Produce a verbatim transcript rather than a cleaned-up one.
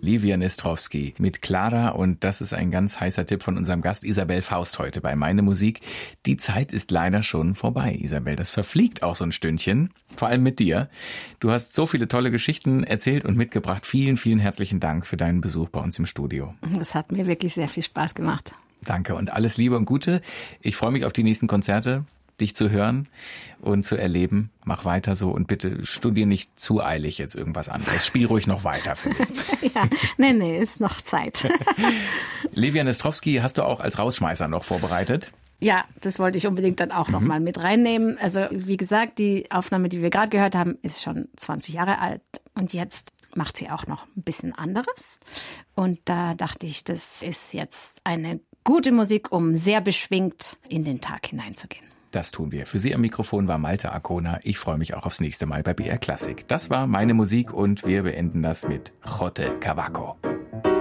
Lívia Nestrowski mit Clara. Und das ist ein ganz heißer Tipp von unserem Gast Isabel Faust heute bei Meine Musik. Die Zeit ist leider schon vorbei, Isabel. Das verfliegt auch so ein Stündchen, vor allem mit dir. Du hast so viele tolle Geschichten erzählt und mitgebracht. Vielen, vielen herzlichen Dank für deinen Besuch bei uns im Studio. Das hat mir wirklich sehr viel Spaß gemacht. Danke und alles Liebe und Gute. Ich freue mich auf die nächsten Konzerte, dich zu hören und zu erleben. Mach weiter so und bitte studier nicht zu eilig jetzt irgendwas anderes. Spiel ruhig noch weiter für mich. Ja, nee, nee, ist noch Zeit. Lívia Nestrowski hast du auch als Rausschmeißer noch vorbereitet. Ja, das wollte ich unbedingt dann auch mhm. noch mal mit reinnehmen. Also wie gesagt, die Aufnahme, die wir gerade gehört haben, ist schon zwanzig Jahre alt und jetzt macht sie auch noch ein bisschen anderes. Und da dachte ich, das ist jetzt eine gute Musik, um sehr beschwingt in den Tag hineinzugehen. Das tun wir. Für Sie am Mikrofon war Malte Arkona. Ich freue mich auch aufs nächste Mal bei B R Classic. Das war Meine Musik und wir beenden das mit Jote Cavaco.